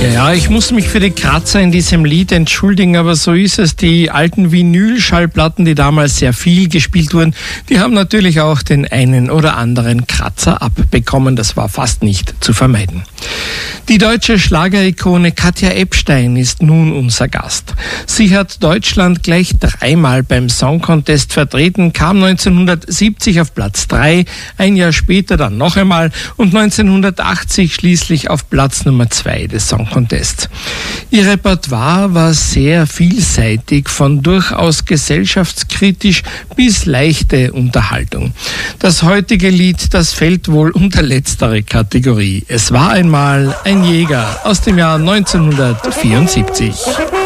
Ja, ich muss mich für die Kratzer in diesem Lied entschuldigen, aber so ist es. Die alten Vinyl-Schallplatten, die damals sehr viel gespielt wurden, die haben natürlich auch den einen oder anderen Kratzer abbekommen. Das war fast nicht zu vermeiden. Die deutsche Schlagerikone Katja Ebstein ist nun unser Gast. Sie hat Deutschland gleich 3-mal beim Song Contest vertreten, kam 1970 auf Platz 3, ein Jahr später dann noch einmal und 1980 schließlich auf Platz Nummer 2 des Song Contests. Ihr Repertoire war sehr vielseitig, von durchaus gesellschaftskritisch bis leichte Unterhaltung. Das heutige Lied, das fällt wohl unter letztere Kategorie. Es war einmal ein Jäger aus dem Jahr 1974.